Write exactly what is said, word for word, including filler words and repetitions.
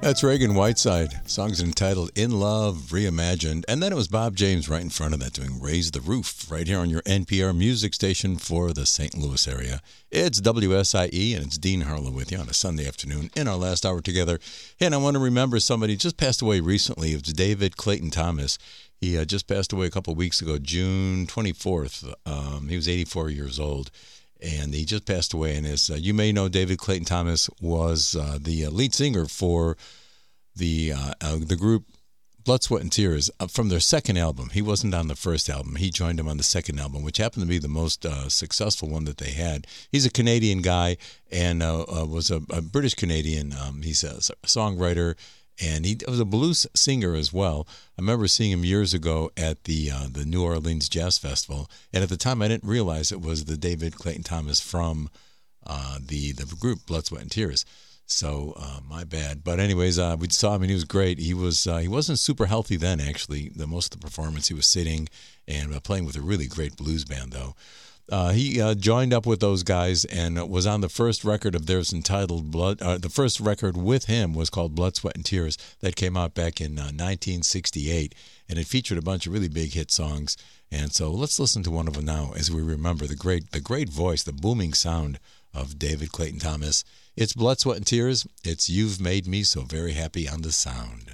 That's Reagan Whiteside. Song's entitled In Love, Reimagined. And then it was Bob James right in front of that doing Raise the Roof right here on your N P R music station for the Saint Louis area. It's W S I E and it's Dean Harlow with you on a Sunday afternoon in our last hour together. And I want to remember somebody who just passed away recently. It was David Clayton Thomas. He uh, just passed away a couple of weeks ago, June twenty-fourth. Um, he was eighty-four years old. And he just passed away. And as uh, you may know, David Clayton Thomas was uh, the uh, lead singer for the uh, uh, the group Blood, Sweat, and Tears uh, from their second album. He wasn't on the first album. He joined them on the second album, which happened to be the most uh, successful one that they had. He's a Canadian guy and uh, uh, was a, a British Canadian. Um, he's a songwriter. And he was a blues singer as well. I remember seeing him years ago at the uh, the New Orleans Jazz Festival. And at the time, I didn't realize it was the David Clayton Thomas from uh, the, the group Blood, Sweat, and Tears. So uh, my bad. But anyways, uh, we saw him and he was great. He, was, uh, he wasn't super healthy then, actually. The Most of the performance, he was sitting and uh, playing with a really great blues band, though. Uh, he uh, joined up with those guys and was on the first record of theirs entitled Blood. Uh, the first record with him was called Blood, Sweat, and Tears that came out back in uh, nineteen sixty-eight, and it featured a bunch of really big hit songs. And so let's listen to one of them now as we remember the great, the great voice, the booming sound of David Clayton Thomas. It's Blood, Sweat, and Tears. It's You've Made Me So Very Happy on the Sound.